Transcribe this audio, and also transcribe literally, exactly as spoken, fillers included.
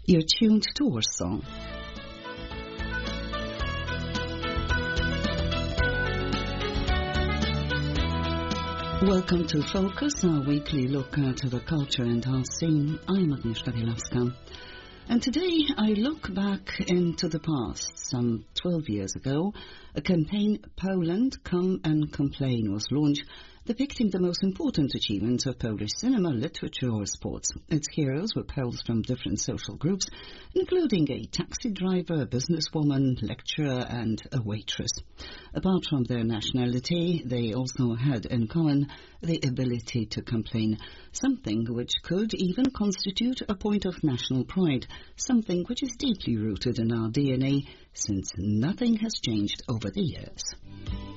You're tuned to Warsaw. Welcome to Focus, our weekly look at the culture and our scene. I'm Agnieszka Bielawska. And today I look back into the past. Some twelve years ago, a campaign, Poland Come and Complain, was launched, depicting the most important achievements of Polish cinema, literature or sports. Its heroes were Poles from different social groups, including a taxi driver, a businesswoman, lecturer and a waitress. Apart from their nationality, they also had in common the ability to complain, something which could even constitute a point of national pride, something which is deeply rooted in our D N A, since nothing has changed over the years.